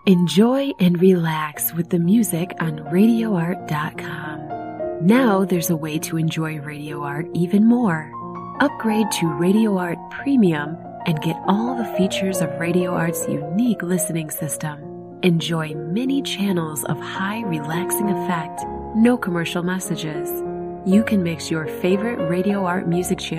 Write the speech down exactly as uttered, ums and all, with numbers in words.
Enjoy and relax with the music on radio art dot com. Now there's a way to enjoy Radio Art even more. Upgrade to Radio Art Premium and get all the features of Radio Art's unique listening system. Enjoy many channels of high relaxing effect, no commercial messages. You can mix your favorite Radio Art music channels